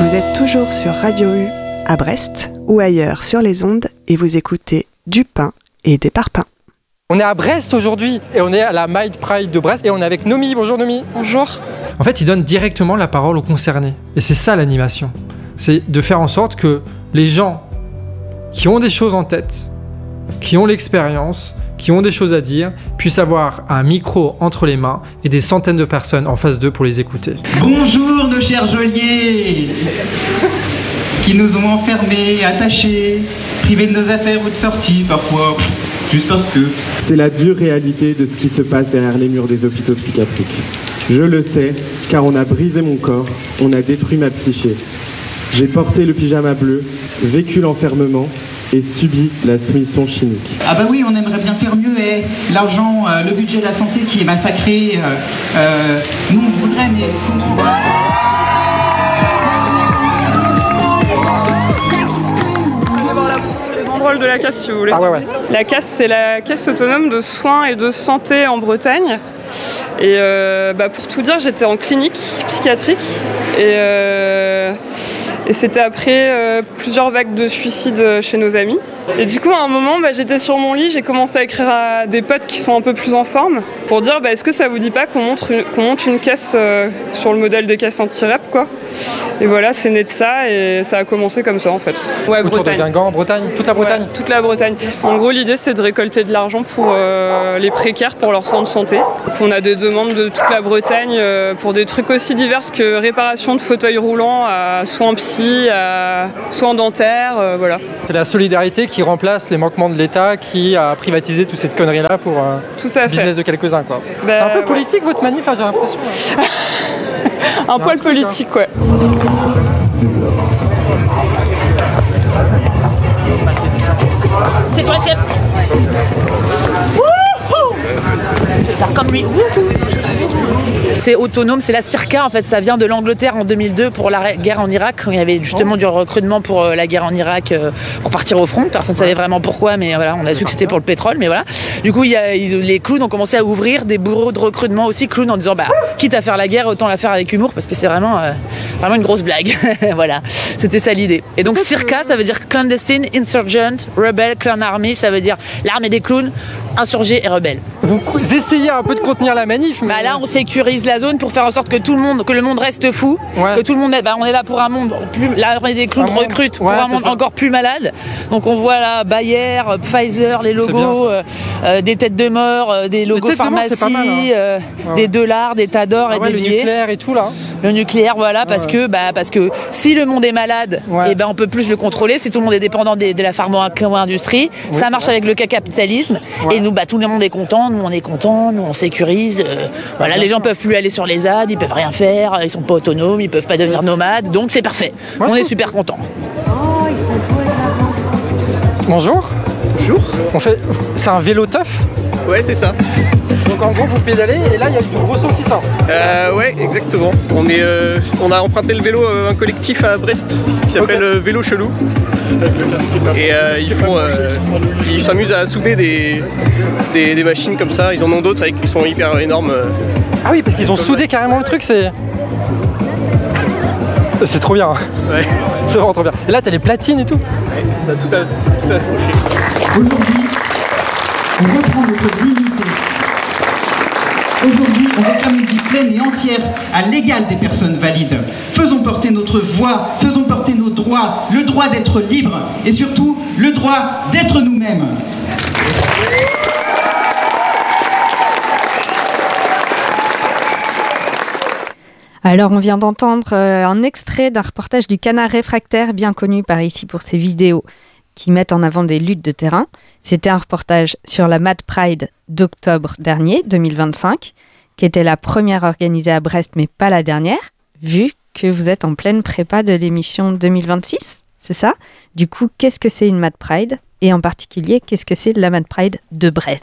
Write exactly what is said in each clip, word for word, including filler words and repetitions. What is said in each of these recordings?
Vous êtes toujours sur Radio U à Brest ou ailleurs sur les ondes et vous écoutez Du pain et des parpaings. On est à Brest aujourd'hui et on est à la Mad Pride de Brest et on est avec Nomi. Bonjour Nomi. Bonjour. En fait, il donne directement la parole aux concernés. Et c'est ça l'animation. C'est de faire en sorte que les gens qui ont des choses en tête, qui ont l'expérience, qui ont des choses à dire, puissent avoir un micro entre les mains et des centaines de personnes en face d'eux pour les écouter. Bonjour nos chers geôliers qui nous ont enfermés, attachés, privés de nos affaires ou de sortie parfois, juste parce que... C'est la dure réalité de ce qui se passe derrière les murs des hôpitaux psychiatriques. Je le sais, car on a brisé mon corps, on a détruit ma psyché. J'ai porté le pyjama bleu, vécu l'enfermement et subi la soumission chimique. Ah bah oui, on aimerait bien faire mieux, eh. L'argent, euh, le budget de la santé qui est massacré, euh, euh, nous on voudrait, mais comment... Banderole de la caisse si vous voulez. Ah ouais, ouais. La caisse, c'est la caisse autonome de soins et de santé en Bretagne. Et euh, bah pour tout dire, j'étais en clinique psychiatrique et, euh, et c'était après euh, plusieurs vagues de suicides chez nos amis. Et du coup, à un moment, bah, j'étais sur mon lit, j'ai commencé à écrire à des potes qui sont un peu plus en forme pour dire bah, est-ce que ça vous dit pas qu'on monte une, qu'on monte une caisse euh, sur le modèle de caisse anti-rep quoi. Et voilà, c'est né de ça et ça a commencé comme ça en fait. Ouais, Autour Bretagne. de Guingamp, Bretagne, toute la Bretagne. Ouais, toute la Bretagne. En gros, l'idée, c'est de récolter de l'argent pour euh, les précaires, pour leurs soins de santé. Donc, on a des demandes de toute la Bretagne euh, pour des trucs aussi divers que réparation de fauteuils roulants, à soins psy, à soins dentaires, euh, voilà. C'est la solidarité qui remplace les manquements de l'État qui a privatisé toute cette connerie-là pour euh, Tout à le business fait. de quelques-uns, quoi. Bah, c'est un peu ouais. politique votre manif, hein, j'ai l'impression. Là. Un poil un truc, politique, ouais. C'est toi, chef. Faire comme lui. C'est autonome, c'est la Circa en fait, ça vient de l'Angleterre en deux mille deux pour la guerre en Irak, quand il y avait justement du recrutement pour la guerre en Irak pour partir au front, personne ne savait vraiment pourquoi, mais voilà, on a su que c'était pour le pétrole, mais voilà. Du coup, il y a, les clowns ont commencé à ouvrir des bureaux de recrutement aussi clowns en disant bah quitte à faire la guerre, autant la faire avec humour parce que c'est vraiment, euh, vraiment une grosse blague. Voilà, c'était ça l'idée. Et donc Circa, ça veut dire Clandestine, Insurgent, Rebel, Clown Army, ça veut dire l'armée des clowns, insurgés et rebelles. Vous essayez un peu de contenir la manif, mais... Bah là, on sécurise la zone pour faire en sorte que tout le monde, que le monde reste fou, ouais. que tout le monde, bah, on est là pour un monde plus, l'armée des clowns un recrute pour ouais, un monde ça. encore plus malade. Donc on voit là Bayer, Pfizer, les logos, euh, euh, des têtes de mort, euh, des logos pharmacie, mal, hein. euh, ouais. des dollars, des Tador ah et ouais, des le billets. nucléaire et tout là. Le nucléaire, voilà, parce ouais. que bah parce que si le monde est malade, ouais. et ben on peut plus le contrôler. Si tout le monde est dépendant des, de la pharma-industrie, oui, ça marche avec le capitalisme. Ouais. Et nous, bah tout le monde est content, nous on est content, nous on sécurise. Euh, voilà, les gens peuvent plus aller sur les Z A D, ils peuvent rien faire, ils sont pas autonomes, ils peuvent pas devenir nomades, donc c'est parfait. Ouais, on est super contents. Bonjour. Bonjour. On fait, c'est un vélo teuf. Ouais, c'est ça. Donc en gros vous pédalez et là il y a du gros son qui sort. Euh, ouais, exactement. On, est, euh, on a emprunté le vélo à un collectif à Brest qui s'appelle okay. Vélo Chelou. Et euh, ils, font, euh, ils s'amusent à souder des, des, des machines comme ça. Ils en ont d'autres avec qui sont hyper énormes. Ah oui, parce qu'ils ont soudé carrément le truc, c'est... C'est trop bien. Ouais. C'est vraiment trop bien. Et là t'as les platines et tout. Ouais, t'as tout, à, tout accroché. Aujourd'hui, on reprend notre dignité. Aujourd'hui, on réclame une vie pleine et entière à l'égal des personnes valides. Faisons porter notre voix, faisons porter nos droits, le droit d'être libre et surtout le droit d'être nous-mêmes. Alors, on vient d'entendre un extrait d'un reportage du Canard Réfractaire, bien connu par ici pour ses vidéos qui mettent en avant des luttes de terrain. C'était un reportage sur la Mad Pride d'octobre dernier, deux mille vingt-cinq, qui était la première organisée à Brest, mais pas la dernière, vu que vous êtes en pleine prépa de l'émission deux mille vingt-six, c'est ça ? Du coup, qu'est-ce que c'est une Mad Pride ? Et en particulier, qu'est-ce que c'est la Mad Pride de Brest ?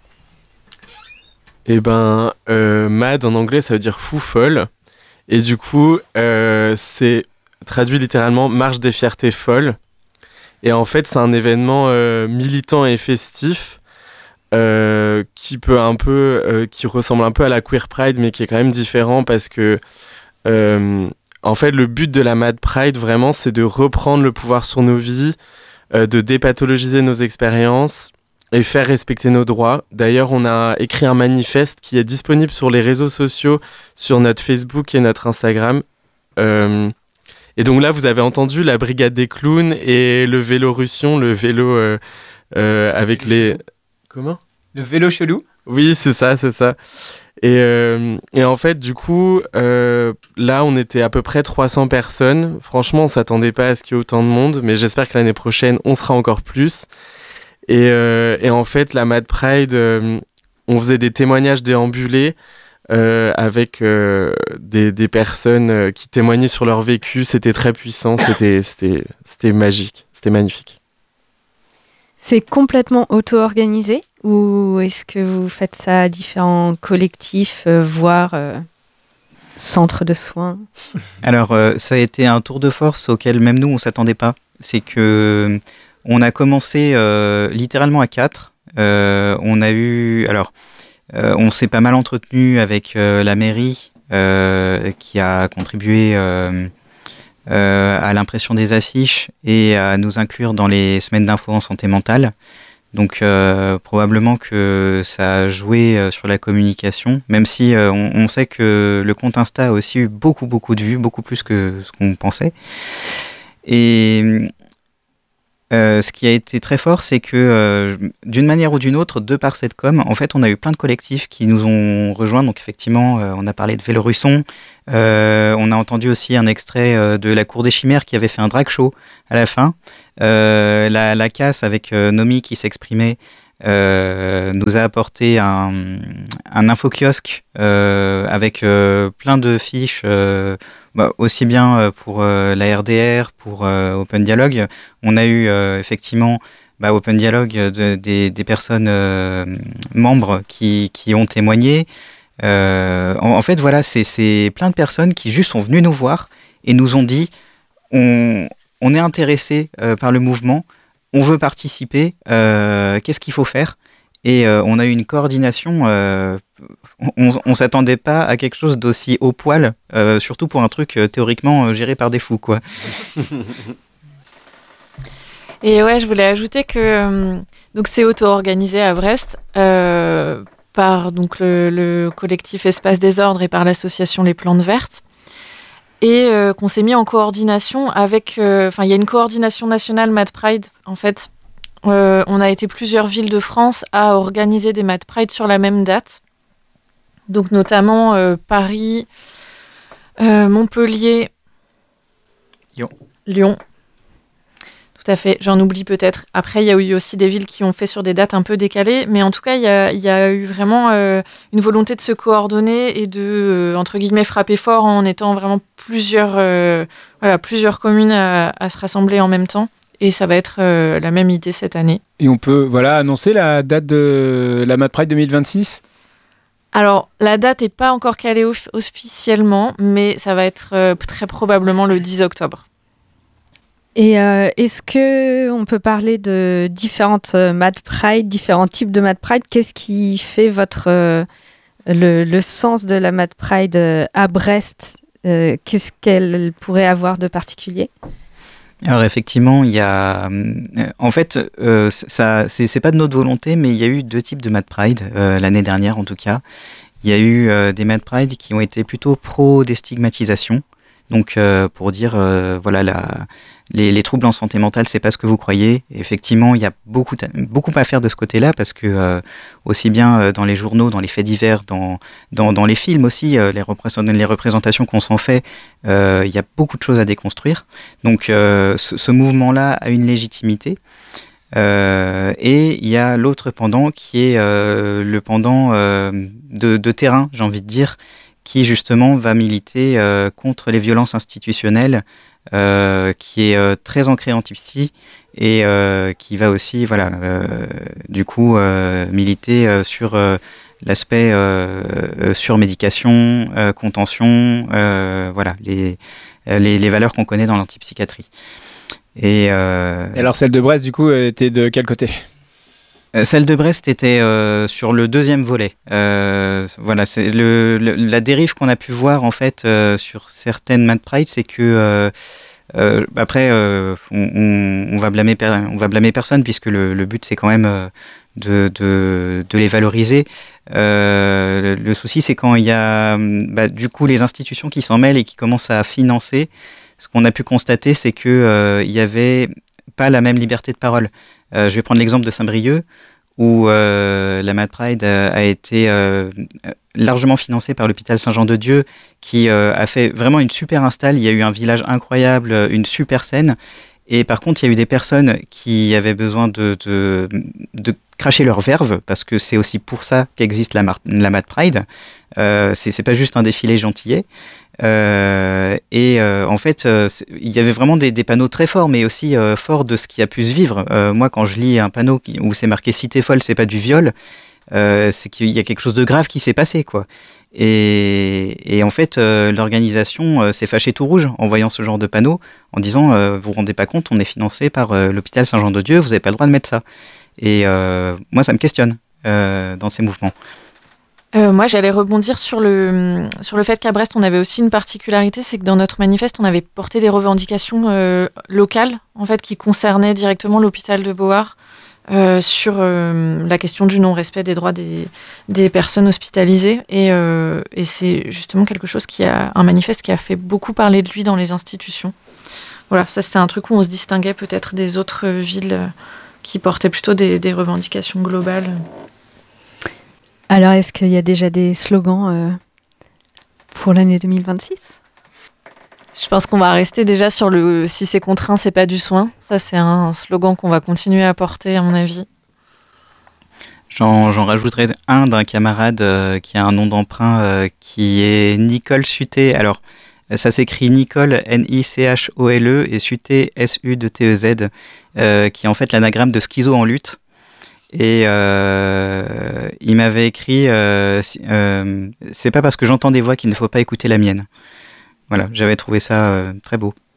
Eh ben, euh, mad en anglais, ça veut dire fou, folle. Et du coup, euh, c'est traduit littéralement marche des fiertés folles. Et en fait, c'est un événement euh, militant et festif euh, qui peut un peu, euh, qui ressemble un peu à la Queer Pride, mais qui est quand même différent parce que euh, en fait, le but de la Mad Pride, vraiment, c'est de reprendre le pouvoir sur nos vies, euh, de dépathologiser nos expériences et faire respecter nos droits. D'ailleurs, on a écrit un manifeste qui est disponible sur les réseaux sociaux, sur notre Facebook et notre Instagram. Euh, et donc là, vous avez entendu la Brigade des Clowns et le Vélorussion, le vélo euh, euh, avec les... Comment ? Le vélo chelou ? Oui, c'est ça, c'est ça. Et, euh, et en fait, du coup, euh, là, on était à peu près trois cents personnes. Franchement, on s'attendait pas à ce qu'il y ait autant de monde, mais j'espère que l'année prochaine, on sera encore plus. Et, euh, et en fait, la Mad Pride, euh, on faisait des témoignages déambulés euh, avec euh, des, des personnes euh, qui témoignaient sur leur vécu. C'était très puissant, c'était, c'était, c'était magique, c'était magnifique. C'est complètement auto-organisé ou est-ce que vous faites ça à différents collectifs, euh, voire euh, centres de soins ? Alors, euh, ça a été un tour de force auquel même nous, on ne s'attendait pas. C'est que on a commencé euh, littéralement à quatre. Euh, on a eu... Alors, euh, on s'est pas mal entretenu avec euh, la mairie euh, qui a contribué... Euh, Euh, à l'impression des affiches et à nous inclure dans les semaines d'infos en santé mentale. Donc euh, probablement que ça a joué euh, sur la communication, même si euh, on, on sait que le compte Insta a aussi eu beaucoup beaucoup de vues, beaucoup plus que ce qu'on pensait. Et euh, ce qui a été très fort, c'est que euh, d'une manière ou d'une autre, de par cette com, en fait, on a eu plein de collectifs qui nous ont rejoints. Donc effectivement, euh, on a parlé de Vélorusson. Euh, on a entendu aussi un extrait euh, de La Cour des Chimères qui avait fait un drag show à la fin. Euh, la, la casse avec euh, Nomi qui s'exprimait euh, nous a apporté un, un info-kiosque euh, avec euh, plein de fiches, euh, bah, aussi bien pour euh, la R D R, pour euh, Open Dialogue. On a eu euh, effectivement bah, Open Dialogue de, des, des personnes euh, membres qui, qui ont témoigné. Euh, en, en fait, voilà, c'est, c'est plein de personnes qui juste sont venues nous voir et nous ont dit on, on est intéressé euh, par le mouvement, on veut participer, euh, qu'est-ce qu'il faut faire ? Et euh, on a eu une coordination, euh, on ne s'attendait pas à quelque chose d'aussi haut poil, euh, surtout pour un truc euh, théoriquement euh, géré par des fous, quoi. Et ouais, je voulais ajouter que euh, donc c'est auto-organisé à Brest. Euh, par donc, le, le collectif Espace Désordre et par l'association Les Plantes Vertes. Et euh, qu'on s'est mis en coordination avec... Enfin, euh, il y a une coordination nationale Mad Pride, en fait. Euh, on a été plusieurs villes de France à organiser des Mad Pride sur la même date. Donc notamment euh, Paris, euh, Montpellier, Lyon. Lyon. Tout à fait, j'en oublie peut-être. Après, il y a eu aussi des villes qui ont fait sur des dates un peu décalées, mais en tout cas, il y a, y a eu vraiment euh, une volonté de se coordonner et de, euh, entre guillemets, frapper fort en étant vraiment plusieurs, euh, voilà, plusieurs communes à, à se rassembler en même temps. Et ça va être euh, la même idée cette année. Et on peut voilà, annoncer la date de la Mad Pride deux mille vingt-six ? Alors, la date n'est pas encore calée off- officiellement, mais ça va être euh, très probablement le dix octobre. Et euh, est-ce qu'on peut parler de différentes euh, Mad Pride, différents types de Mad Pride ? Qu'est-ce qui fait votre, euh, le, le sens de la Mad Pride euh, à Brest ? euh, Qu'est-ce qu'elle pourrait avoir de particulier ? Alors effectivement, il y a, euh, en fait, euh, ça, c'est, c'est pas de notre volonté, mais il y a eu deux types de Mad Pride euh, l'année dernière en tout cas. Il y a eu euh, des Mad Pride qui ont été plutôt pro déstigmatisation, donc euh, pour dire euh, voilà la Les, les troubles en santé mentale, c'est pas ce que vous croyez. Et effectivement, il y a beaucoup, beaucoup à faire de ce côté-là parce que euh, aussi bien euh, dans les journaux, dans les faits divers, dans, dans, dans les films aussi, euh, les, représent- les représentations qu'on s'en fait, euh, il y a beaucoup de choses à déconstruire. Donc euh, ce, ce mouvement-là a une légitimité. Euh, et il y a l'autre pendant qui est euh, le pendant euh, de, de terrain, j'ai envie de dire, qui justement va militer euh, contre les violences institutionnelles, Euh, qui est euh, très ancré anti-psy et euh, qui va aussi voilà, euh, du coup euh, militer euh, sur euh, l'aspect euh, euh, surmédication, euh, contention, euh, voilà, les, les, les valeurs qu'on connaît dans l'antipsychiatrie. Et, euh, et alors celle de Brest, du coup, était de quel côté ? Euh, Celle de Brest était euh, sur le deuxième volet. Euh, voilà, c'est le, le- la dérive qu'on a pu voir en fait euh, sur certaines Mad Pride, c'est que euh, euh, après euh, on, on- on va blâmer per- on va blâmer personne puisque le, le but c'est quand même euh, de, de, de les valoriser. Euh, le, le souci c'est quand il y a bah, du coup les institutions qui s'en mêlent et qui commencent à financer. Ce qu'on a pu constater, c'est que euh, il y avait pas la même liberté de parole. Euh, je vais prendre l'exemple de Saint-Brieuc, où euh, la Mad Pride a, a été euh, largement financée par l'hôpital Saint-Jean-de-Dieu, qui euh, a fait vraiment une super install. Il y a eu un village incroyable, une super scène. Et par contre, il y a eu des personnes qui avaient besoin de, de, de cracher leur verve, parce que c'est aussi pour ça qu'existe la, Mar- la Mad Pride. Euh, c'est, c'est pas juste un défilé gentillet. Euh, et euh, en fait, euh, c'est- il y avait vraiment des, des panneaux très forts, mais aussi euh, forts de ce qui a pu se vivre. Euh, moi, quand je lis un panneau qui- où c'est marqué Cité folle, c'est pas du viol, euh, c'est qu'il y a quelque chose de grave qui s'est passé, quoi. Et, et en fait, euh, l'organisation euh, s'est fâchée tout rouge en voyant ce genre de panneau, en disant euh, vous vous rendez pas compte, on est financé par euh, l'hôpital Saint-Jean-de-Dieu, vous n'avez pas le droit de mettre ça. Et euh, moi, ça me questionne euh, dans ces mouvements. Euh, moi, j'allais rebondir sur le, sur le fait qu'à Brest, on avait aussi une particularité, c'est que dans notre manifeste, on avait porté des revendications euh, locales, en fait, qui concernaient directement l'hôpital de Beauharts, euh, sur euh, la question du non-respect des droits des, des personnes hospitalisées. Et, euh, et c'est justement quelque chose qui a, un manifeste qui a fait beaucoup parler de lui dans les institutions. Voilà, ça c'était un truc où on se distinguait peut-être des autres villes euh, qui portaient plutôt des, des revendications globales. Alors, est-ce qu'il y a déjà des slogans euh, pour l'année deux mille vingt-six ? Je pense qu'on va rester déjà sur le « si c'est contraint, c'est pas du soin ». Ça, c'est un slogan qu'on va continuer à porter, à mon avis. J'en, j'en rajouterai un d'un camarade euh, qui a un nom d'emprunt euh, qui est Nicole Suté. Alors, ça s'écrit Nicole, N I C H O L E, et Suté, S U T E Z, euh, qui est en fait l'anagramme de schizo en lutte. Et euh, il m'avait écrit euh, si- euh, c'est pas parce que j'entends des voix qu'il ne faut pas écouter la mienne. Voilà, j'avais trouvé ça euh, très beau.